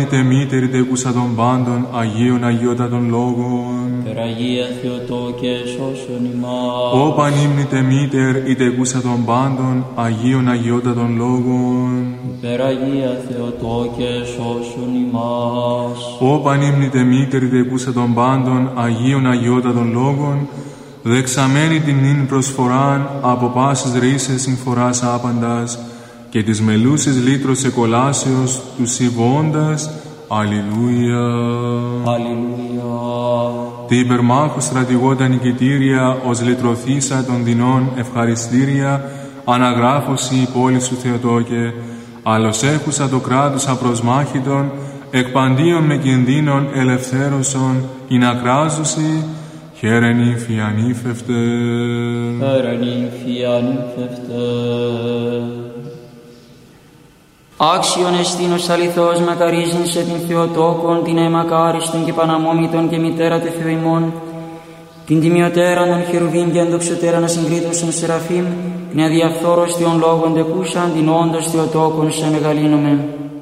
πανύμνητε μήτερη τεκούσα των πάντων, Αγίων Αγιότατων Λόγων. Περαγία Θεοτόκε σώσον ημάς. Ω πανύμνητε μήτερ η τεκούσα των πάντων, Αγίων Αγιότατων Λόγων. Περαγία Θεοτόκε σώσον ημάς. Ω πανύμνητε μήτερη τεκούσα των πάντων, Αγίων Αγιότατων Λόγων, δεξαμένη την νυν προσφοράν από πάσης ρίσες συμφοράς άπαντας και της μελούσης λύτρος εκολάσεως του συμβώντας. Αλληλούια. Αλληλούια. Τη υπερμάχου στρατηγόντα νικητήρια ως λυτρωθήσα των δεινών ευχαριστήρια αναγράφωση η πόλη σου Θεοτόκε, άλλος έχουσα το κράτος απροσμάχητον εκπαντίον με κινδύνων ελευθέρωσον ή να κράζουσι. Χαίρε νύμφη ανήφευτε. Χαίρε νύμφη ανήφευτε. Άξιον εστίνος αληθώς μακαρίζειν σε την Θεοτόκον, την αιμακάριστον και παναμόμητον και μητέρα του Θεού ημών, την τιμιωτέραν των χερουβίμ και ενδοξωτέραν ασυγκρίτωσον Σεραφείμ, την αδιαφθόρος Θεών λόγων τεκούσαν, την όντως Θεοτόκον σε μεγαλύνομεν.